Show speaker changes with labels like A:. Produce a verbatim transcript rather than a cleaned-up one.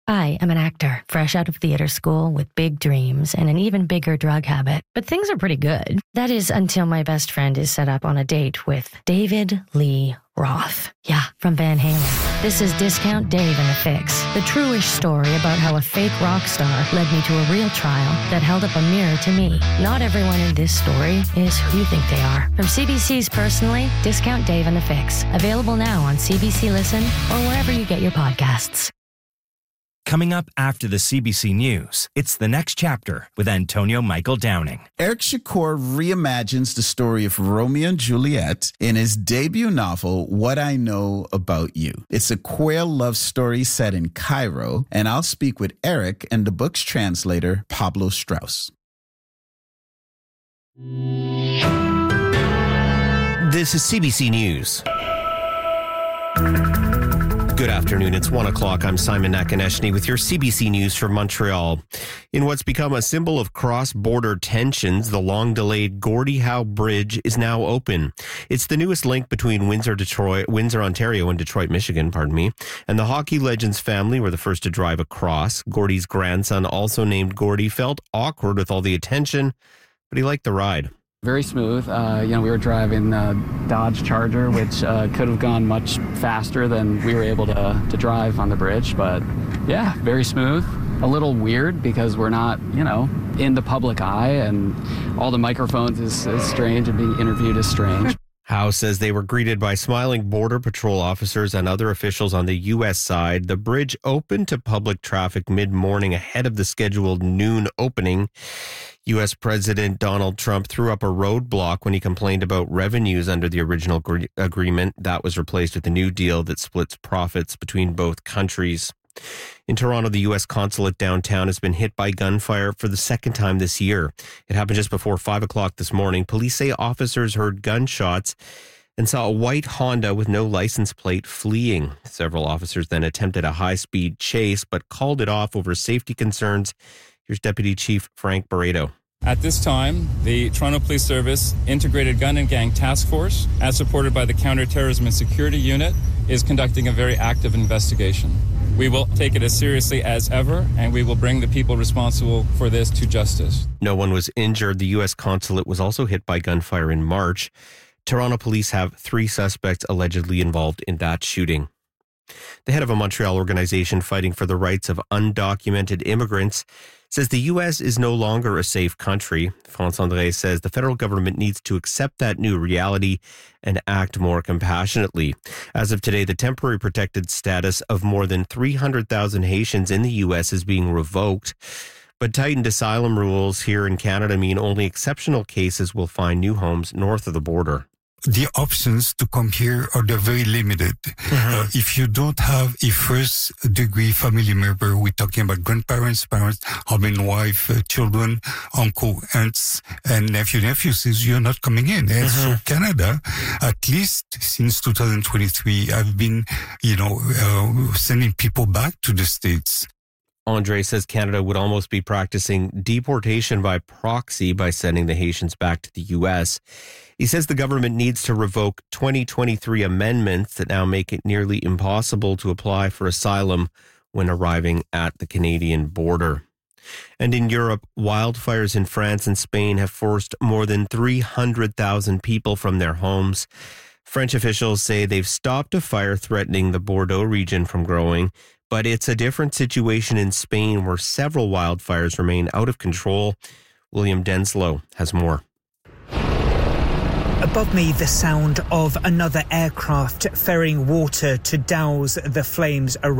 A: I am an actor, fresh out of theater school with big dreams and an even bigger drug habit. But things are pretty good. That is until my best friend is set up on a date with David Lee Roth. Yeah, from Van Halen. This is Discount Dave and the Fix, the true-ish story about how a fake rock star led me to a real trial that held up a mirror to me. Not everyone in this story is who you think they are. From C B C's Personally, Discount Dave and the Fix. Available now on C B C Listen or wherever you get your podcasts.
B: Coming up after the C B C News, it's The Next Chapter with Antonio Michael Downing.
C: Eric Shakoor reimagines the story of Romeo and Juliet in his debut novel, What I Know About You. It's a queer love story set in Cairo, and I'll speak with Eric and the book's translator, Pablo Strauss.
D: This is C B C News. Good afternoon. It's one o'clock. I'm Simon Nakaneshny with your C B C News from Montreal. In what's become a symbol of cross-border tensions, the long-delayed Gordie Howe Bridge is now open. It's the newest link between Windsor, Detroit, Windsor, Ontario and Detroit, Michigan, pardon me. And the hockey legend's family were the first to drive across. Gordie's grandson, also named Gordie, felt awkward with all the attention, but he liked the ride.
E: Very smooth. Uh, you know, we were driving a Dodge Charger, which uh, could have gone much faster than we were able to, to drive on the bridge. But yeah, very smooth. A little weird because we're not, you know, in the public eye, and all the microphones is, is strange, and being interviewed is strange.
D: Howe says they were greeted by smiling Border Patrol officers and other officials on the U S side. The bridge opened to public traffic mid-morning ahead of the scheduled noon opening. U S President Donald Trump threw up a roadblock when he complained about revenues under the original gr- agreement. That was replaced with a new deal that splits profits between both countries. In Toronto, the U S consulate downtown has been hit by gunfire for the second time this year. It happened just before five o'clock this morning. Police say officers heard gunshots and saw a white Honda with no license plate fleeing. Several officers then attempted a high-speed chase, but called it off over safety concerns. Here's Deputy Chief Frank Barreto.
F: At this time, the Toronto Police Service Integrated Gun and Gang Task Force, as supported by the Counterterrorism and Security Unit, is conducting a very active investigation. We will take it as seriously as ever, and we will bring the people responsible for this to justice.
D: No one was injured. The U S consulate was also hit by gunfire in March. Toronto police have three suspects allegedly involved in that shooting. The head of a Montreal organization fighting for the rights of undocumented immigrants says the U S is no longer a safe country. France André says the federal government needs to accept that new reality and act more compassionately. As of today, the temporary protected status of more than three hundred thousand Haitians in the U S is being revoked. But tightened asylum rules here in Canada mean only exceptional cases will find new homes north of the border.
G: The options to come here are very limited. Mm-hmm. Uh, if you don't have a first degree family member, we're talking about grandparents, parents, husband, wife, uh, children, uncle, aunts, and nephew, nephews, you're not coming in. And mm-hmm. so Canada, at least since two thousand twenty-three, I've been, you know, uh, sending people back to the States.
D: Andre says Canada would almost be practicing deportation by proxy by sending the Haitians back to the U S. He says the government needs to revoke twenty twenty-three amendments that now make it nearly impossible to apply for asylum when arriving at the Canadian border. And in Europe, wildfires in France and Spain have forced more than three hundred thousand people from their homes. French officials say they've stopped a fire threatening the Bordeaux region from growing. But it's a different situation in Spain where several wildfires remain out of control. William Denslow has more.
H: Above me, the sound of another aircraft ferrying water to douse the flames around.